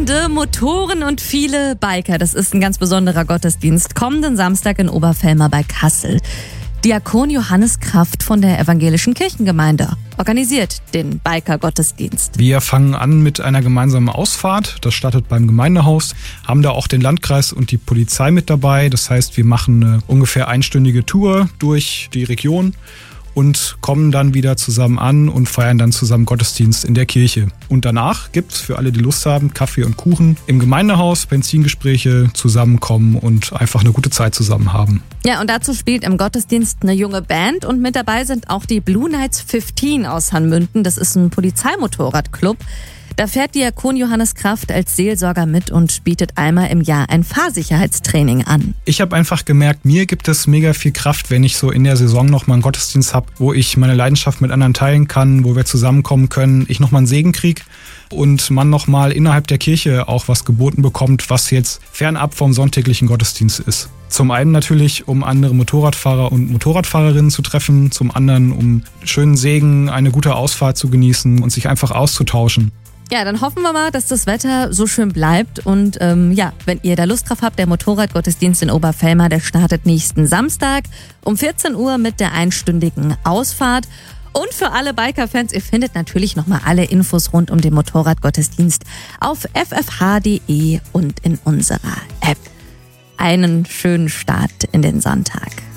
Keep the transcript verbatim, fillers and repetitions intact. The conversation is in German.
Hunde, Motoren und viele Biker. Das ist ein ganz besonderer Gottesdienst. Kommenden Samstag in Oberfellmar bei Kassel. Diakon Johannes Kraft von der Evangelischen Kirchengemeinde organisiert den Biker-Gottesdienst. Wir fangen an mit einer gemeinsamen Ausfahrt. Das startet beim Gemeindehaus. Haben da auch den Landkreis und die Polizei mit dabei. Das heißt, wir machen eine ungefähr einstündige Tour durch die Region und kommen dann wieder zusammen an und feiern dann zusammen Gottesdienst in der Kirche. Und danach gibt's für alle, die Lust haben, Kaffee und Kuchen im Gemeindehaus, Benzingespräche, zusammenkommen und einfach eine gute Zeit zusammen haben. Ja, und dazu spielt im Gottesdienst eine junge Band und mit dabei sind auch die Blue Knights fünfzehn aus Hanmünden. Das ist ein Polizeimotorradclub. Da fährt Diakon Johannes Kraft als Seelsorger mit und bietet einmal im Jahr ein Fahrsicherheitstraining an. Ich habe einfach gemerkt, mir gibt es mega viel Kraft, wenn ich so in der Saison nochmal einen Gottesdienst habe, wo ich meine Leidenschaft mit anderen teilen kann, wo wir zusammenkommen können, ich nochmal einen Segen kriege und man nochmal innerhalb der Kirche auch was geboten bekommt, was jetzt fernab vom sonntäglichen Gottesdienst ist. Zum einen natürlich, um andere Motorradfahrer und Motorradfahrerinnen zu treffen, zum anderen, um schönen Segen, eine gute Ausfahrt zu genießen und sich einfach auszutauschen. Ja, dann hoffen wir mal, dass das Wetter so schön bleibt. Und ähm, ja, wenn ihr da Lust drauf habt, der Motorradgottesdienst in Oberfellmar, der startet nächsten Samstag um vierzehn Uhr mit der einstündigen Ausfahrt. Und für alle Biker-Fans, ihr findet natürlich nochmal alle Infos rund um den Motorradgottesdienst auf f f h punkt d e und in unserer App. Einen schönen Start in den Sonntag.